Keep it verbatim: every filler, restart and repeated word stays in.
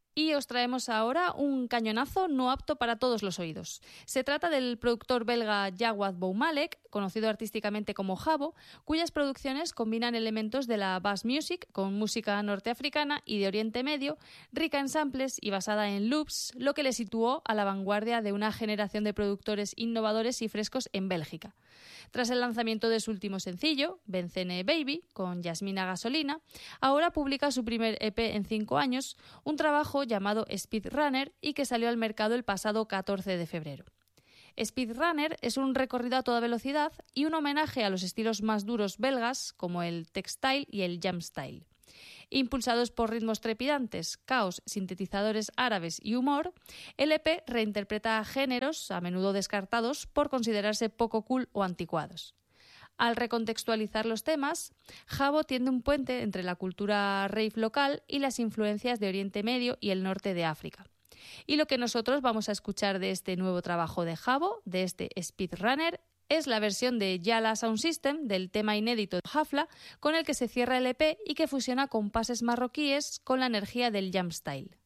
Y os traemos ahora un cañonazo no apto para todos los oídos. Se trata del productor belga Jawad Boumalek, conocido artísticamente como Jabo, cuyas producciones combinan elementos de la bass music con música norteafricana y de Oriente Medio, rica en samples y basada en loops, lo que le situó a la vanguardia de una generación de productores innovadores y frescos en Bélgica. Tras el lanzamiento de su último sencillo, Benzene Baby, con Yasmina Gasolina, ahora publica su primer E P en cinco años, un trabajo llamado Speedrunner y que salió al mercado el pasado catorce de febrero. Speedrunner es un recorrido a toda velocidad y un homenaje a los estilos más duros belgas como el textile y el jamstyle. Impulsados por ritmos trepidantes, caos, sintetizadores árabes y humor, el E P reinterpreta géneros a menudo descartados por considerarse poco cool o anticuados. Al recontextualizar los temas, Jabo tiende un puente entre la cultura rave local y las influencias de Oriente Medio y el norte de África. Y lo que nosotros vamos a escuchar de este nuevo trabajo de Jabo, de este Speedrunner, es la versión de Yala Sound System del tema inédito de Hafla, con el que se cierra el E P y que fusiona compases marroquíes con la energía del jamstyle.